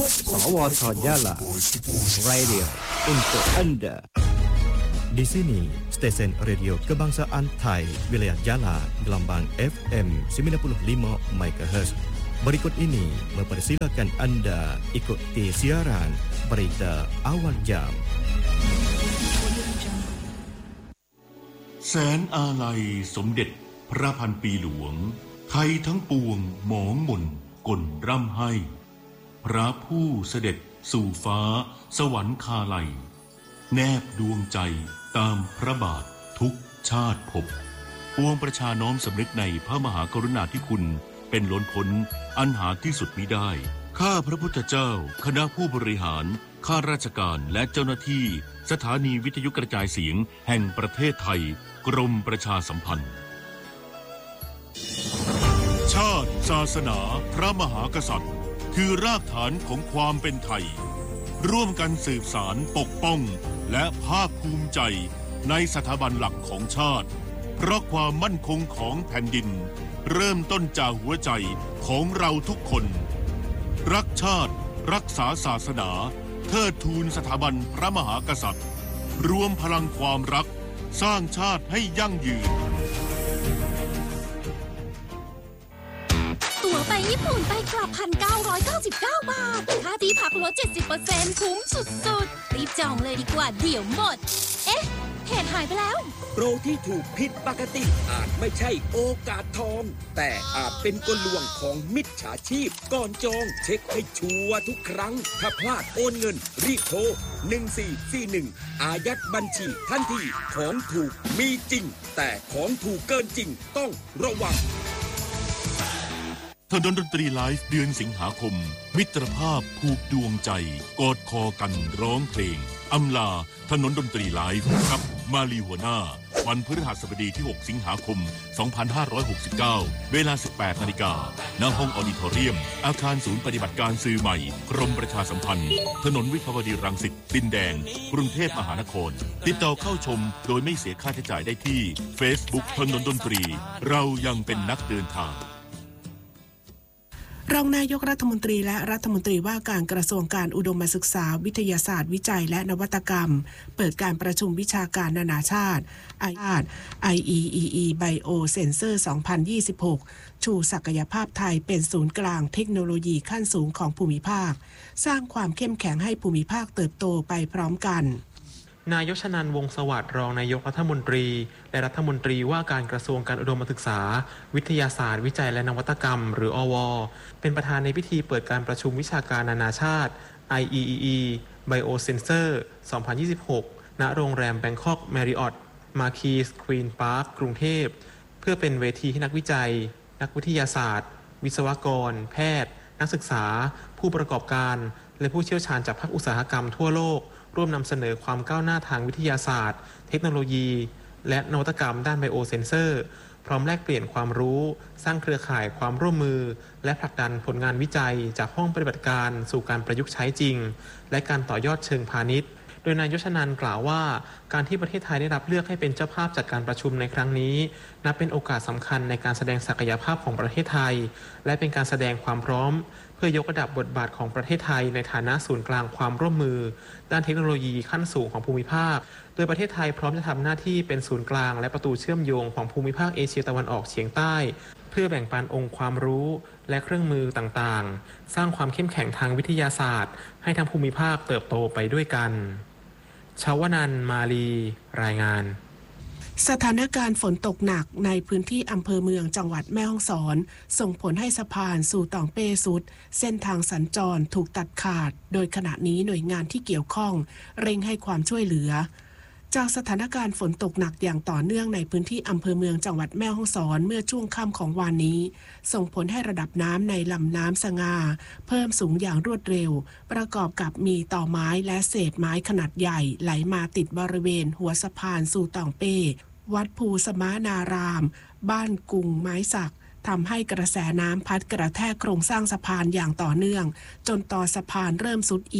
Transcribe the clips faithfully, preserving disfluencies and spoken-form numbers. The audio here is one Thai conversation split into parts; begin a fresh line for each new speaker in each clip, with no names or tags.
สวทYala Radio untuk Anda.
Di sini stesen radio kebangsaan Thai wilayah Yala gelombang F M sembilan puluh lima megahertz. Berikut ini mempersilakan Anda ikuti siaran berita awal jam.
แสนอาลัยสมเด็จพระพันปีหลวงไทยทั้งปวงหมองหม่นกลร่ำให้พระผู้เสด็จสู่ฟ้าสวรรคาลัยแนบดวงใจตามพระบาททุกชาติภพปวงประชาน้อมสำนึกในพระมหากรุณาธิคุณเป็นล้นพ้นอันหาที่สุดมิได้ข้าพระพุทธเจ้าคณะผู้บริหารข้าราชการและเจ้าหน้าที่สถานีวิทยุกระจายเสียงแห่งประเทศไทยกรมประชาสัมพันธ์ชาติศาสนาพระมหากษัตริย์คือรากฐานของความเป็นไทยร่วมกันสืบสานปกป้องและภาคภูมิใจในสถาบันหลักของชาติเพราะความมั่นคงของแผ่นดินเริ่มต้นจากหัวใจของเราทุกคนรักชาติรักษาศาสนาเทิดทูนสถาบันพระมหากษัตริย์รวมพลังความรักสร้างชาติให้ยั่งยืน
ตั๋วไปญี่ปุ่นไปกลับ หนึ่งพันเก้าร้อยเก้าสิบเก้า บาทค่าที่พักลด เจ็ดสิบเปอร์เซ็นต์ คุ้มสุดๆรีบจองเลยดีกว่าเดี๋ยวหมดเอ๊ะเพจหายไปแล้ว
โปรที่ถูกผิดปกติอาจไม่ใช่โอกาสทองแต่อาจเป็นกลลวงของมิจฉาชีพก่อนจองเช็คให้ชัวร์ทุกครั้งถ้าพลาดโอนเงินรีบโทรหนึ่งสี่สี่หนึ่งอายัดบัญชีทันทีของถูกมีจริงแต่ของถูกเกินจริงต้องระวัง
ถนนดนตรีไลฟ์เดือนสิงหาคมมิตรภาพผูกดวงใจกอดคอกันร้องเพลงอำลาถนนดนตรีไลฟ์ครับมาลีหัวหน้าวันพฤหัสบดีที่หกสิงหาคมสองพันห้าร้อยหกสิบเก้าเวลา สิบแปดนาฬิกา ณ ห้องออดิทอเรียมอาคารศูนย์ปฏิบัติการสื่อใหม่กรมประชาสัมพันธ์ถนนวิภาวดีรังสิตดินแดงกรุงเทพมหานครติดต่อเข้าชมโดยไม่เสียค่าใช้จ่ายได้ที่ Facebook ถนนดนตรีเรายังเป็นนักเดินทาง
รองนายกรัฐมนตรีและรัฐมนตรีว่าการกระทรวงการอุดมศึกษาวิทยาศาสตร์วิจัยและนวัตกรรมเปิดการประชุมวิชาการนานาชาติ ไอ อี อี อี Biosensor สองพันยี่สิบหก ชูศักยภาพไทยเป็นศูนย์กลางเทคโนโลยีขั้นสูงของภูมิภาคสร้างความเข้มแข็งให้ภูมิภาคเติบโตไปพร้อมกัน
นายกชนันท์ วงศ์สวัสดิ์รองนายกรัฐมนตรีและรัฐมนตรีว่าการกระทรวงการอุดมศึกษาวิทยาศาสตร์วิจัยและนวัตกรรมหรืออว.เป็นประธานในพิธีเปิดการประชุมวิชาการนานาชาติ ไอ อี อี Biosensor สองพันยี่สิบหก ณ โรงแรมแบงคอกแมริออตมาคีสควีนพาร์คกรุงเทพเพื่อเป็นเวทีให้นักวิจัยนักวิทยาศาสตร์วิศวกรแพทย์นักศึกษาผู้ประกอบการและผู้เชี่ยวชาญจากภาคอุตสาหกรรมทั่วโลกร่วมนำเสนอความก้าวหน้าทางวิทยาศาสตร์เทคโนโลยีและนวัตกรรมด้านไบโอเซนเซอร์พร้อมแลกเปลี่ยนความรู้สร้างเครือข่ายความร่วมมือและผลักดันผลงานวิจัยจากห้องปฏิบัติการสู่การประยุกต์ใช้จริงและการต่อยอดเชิงพาณิชย์โดยนายกชนันท์กล่าวว่าการที่ประเทศไทยได้รับเลือกให้เป็นเจ้าภาพจัดการประชุมในครั้งนี้นับเป็นโอกาสสำคัญในการแสดงศักยภาพของประเทศไทยและเป็นการแสดงความพร้อมเพื่อยกระดับบทบาทของประเทศไทยในฐานะศูนย์กลางความร่วมมือด้านเทคโนโลยีขั้นสูงของภูมิภาคโดยประเทศไทยพร้อมจะทำหน้าที่เป็นศูนย์กลางและประตูเชื่อมโยงของภูมิภาคเอเชียตะวันออกเฉียงใต้เพื่อแบ่งปันองค์ความรู้และเครื่องมือต่างๆสร้างความเข้มแข็งทางวิทยาศาสตร์ให้ทั้งภูมิภาคเติบโตไปด้วยกันชวนันท์ มาลีรายงาน
สถานการณ์ฝนตกหนักในพื้นที่อำเภอเมืองจังหวัดแม่ฮ่องสอนส่งผลให้สะพานสู่ตองเป้สุดเส้นทางสัญจรถูกตัดขาดโดยขณะนี้หน่วยงานที่เกี่ยวข้องเร่งให้ความช่วยเหลือจากสถานการณ์ฝนตกหนักอย่างต่อเนื่องในพื้นที่อำเภอเมืองจังหวัดแม่ฮ่องสอนเมื่อช่วงค่ำของวันนี้ส่งผลให้ระดับน้ำในลำน้ำสงาเพิ่มสูงอย่างรวดเร็วประกอบกับมีต่อไม้และเศษไม้ขนาดใหญ่ไหลมาติดบริเวณหัวสะพานสู่ตองเป้วัดภูสมานารามบ้านกุงไม้สักทำให้กระแสน้ำพัดกระแทกโครงสร้างสะพานอย่างต่อเนื่องจนต่อสะพานเริ่มสุดเอียง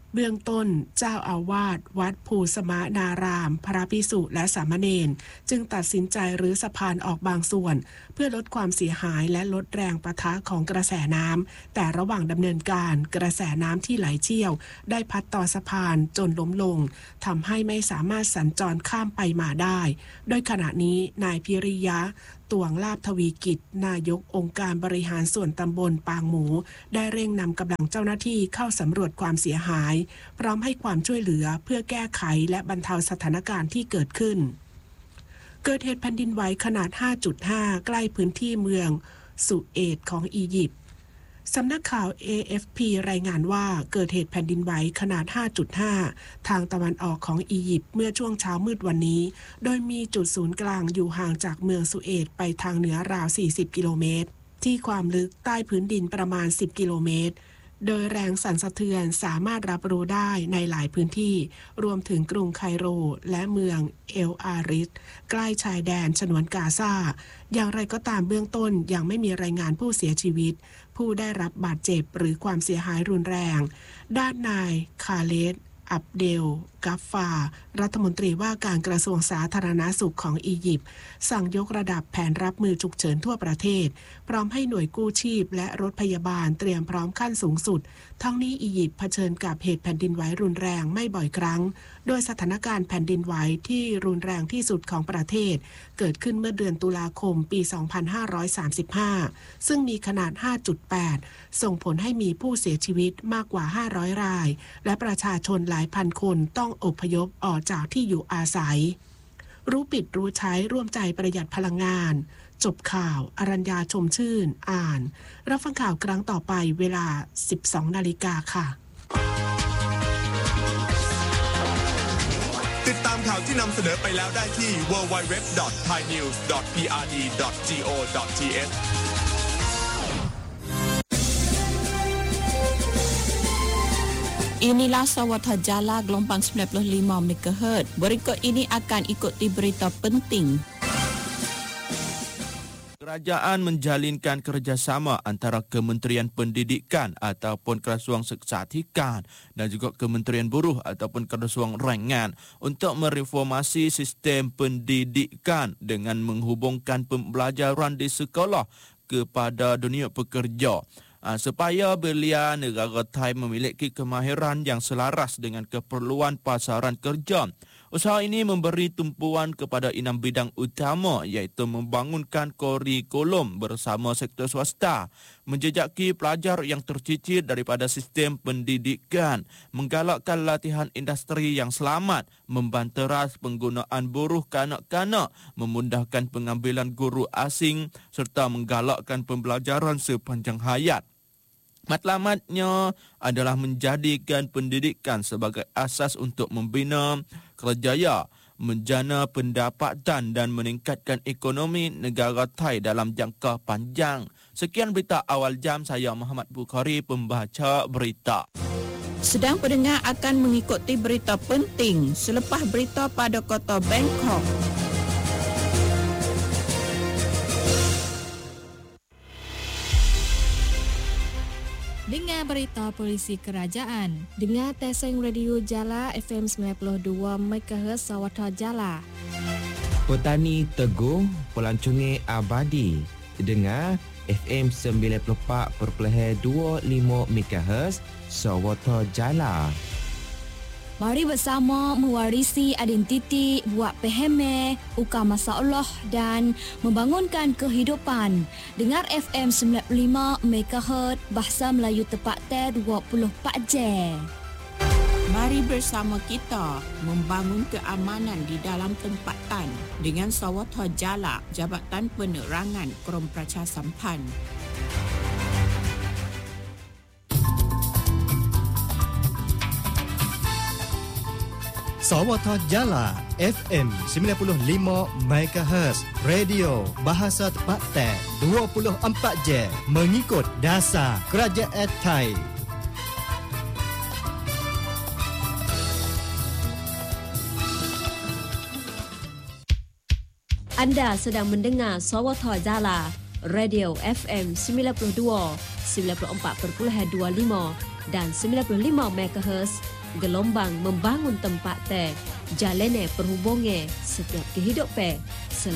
เบื้องต้นเจ้าอาวาสวัดภูสมนาราม พระภิกษุและสามเณรจึงตัดสินใจรื้อสะพานออกบางส่วนเพื่อลดความเสียหายและลดแรงปะทะของกระแสน้ำแต่ระหว่างดำเนินการกระแสน้ำที่ไหลเชี่ยวได้พัดต่อสะพานจนล้มลงทำให้ไม่สามารถสัญจรข้ามไปมาได้โดยขณะนี้นายพิริยะตวงลาภทวีกิจนายกองค์การบริหารส่วนตำบลปางหมูได้เร่งนำกำลังเจ้าหน้าที่เข้าสำรวจความเสียหายพร้อมให้ความช่วยเหลือเพื่อแก้ไขและบรรเทาสถานการณ์ที่เกิดขึ้นเกิดเหตุแผ่นดินไหวขนาด ห้าจุดห้า ใกล้พื้นที่เมืองสุเอตของอียิปต์สำนักข่าว เอ เอฟ พี รายงานว่าเกิดเหตุแผ่นดินไหวขนาด ห้าจุดห้า ทางตะวันออกของอียิปต์เมื่อช่วงเช้ามืดวันนี้โดยมีจุดศูนย์กลางอยู่ห่างจากเมืองสุเอตไปทางเหนือราว สี่สิบ กิโลเมตรที่ความลึกใต้พื้นดินประมาณ สิบ กิโลเมตรโดยแรงสั่นสะเทือนสามารถรับรู้ได้ในหลายพื้นที่รวมถึงกรุงไคโรและเมืองเอลอาริสใกล้ชายแดนฉนวนกาซาอย่างไรก็ตามเบื้องต้นยังไม่มีรายงานผู้เสียชีวิตผู้ได้รับบาดเจ็บหรือความเสียหายรุนแรงด้านนายคาเลดอับเดลกัฟฟารัฐมนตรีว่าการกระทรวงสาธารณสุขของอียิปต์สั่งยกระดับแผนรับมือฉุกเฉินทั่วประเทศพร้อมให้หน่วยกู้ชีพและรถพยาบาลเตรียมพร้อมขั้นสูงสุดทั้งนี้อียิปต์เผชิญกับเหตุแผ่นดินไหวรุนแรงไม่บ่อยครั้งโดยสถานการณ์แผ่นดินไหวที่รุนแรงที่สุดของประเทศเกิดขึ้นเมื่อเดือนตุลาคมปี สองพันห้าร้อยสามสิบห้า ซึ่งมีขนาด ห้าจุดแปด ส่งผลให้มีผู้เสียชีวิตมากกว่า ห้าร้อย รายและประชาชนหลายพันคนต้องอพยพออกจากที่อยู่อาศัยรู้ปิดรู้ใช้ร่วมใจประหยัดพลังงานจบข่าวอรัญญาชมชื่นอ่านรับฟังข่าวครั้งต่อไปเวลา สิบสอง นาฬิกาค่ะ
ติดตามข่าวที่นำเสนอไปแล้วได้ที่ ดับเบิลยู ดับเบิลยู ดับเบิลยู ดอท ไทยนิวส์ ดอท พี อาร์ ดี ดอท จี โอ ดอท ที เอช
Inilah Sawatha Jala gelombang sembilan puluh lima megahertz. Berikut ini akan ikuti berita penting.
Kerajaan menjalinkan kerjasama antara Kementerian Pendidikan ataupun Krasuang Seksatikan dan juga Kementerian Buruh ataupun Krasuang Rangan untuk mereformasi sistem pendidikan dengan menghubungkan pembelajaran di sekolah kepada dunia pekerja. Ha, supaya belia negara Thai memiliki kemahiran yang selaras dengan keperluan pasaran kerja. Usaha ini memberi tumpuan kepada enam bidang utama iaitu membangunkan kurikulum bersama sektor swasta, menjejaki pelajar yang tercicir daripada sistem pendidikan, menggalakkan latihan industri yang selamat, membanteras penggunaan buruh kanak-kanak, memudahkan pengambilan guru asing serta menggalakkan pembelajaran sepanjang hayat. Matlamatnya adalah menjadikan pendidikan sebagai asas untuk membina kerjaya, menjana pendapatan dan meningkatkan ekonomi negara Thai dalam jangka panjang. Sekian berita awal jam, saya Muhammad Bukhari, pembaca berita.
Sedang pendengar akan mengikuti berita penting selepas berita pada kota Bangkok.
Dengar berita polisi kerajaan.
Dengar Teseng Radio Jala F M sembilan puluh dua megahertz Sawatha Jala.
Petani Teguh Pelancongan Abadi. Dengar F M sembilan puluh empat perpuluhan dua lima megahertz Sawatha Jala.
Mari bersama mewarisi identiti, buat peheme, uka masalah dan membangunkan kehidupan. Dengar F M sembilan puluh lima megahertz Bahasa Melayu tepat dua puluh empat jam.
Mari bersama kita membangun keamanan di dalam tempatan dengan Sawatha Jala, Jabatan Penerangan Krom Pracha Sampan.
Sawatha Jala F M sembilan puluh lima megahertz Radio Bahasa Tempatan dua puluh empat jam mengikut dasar Kerajaan Thai.
Anda sedang mendengar Sawatha Jala Radio F M sembilan puluh dua, sembilan puluh empat perpuluhan dua lima dan sembilan puluh lima megahertz
gelombang membangun tempat teh, jalene perhubungan setiap kehidupan.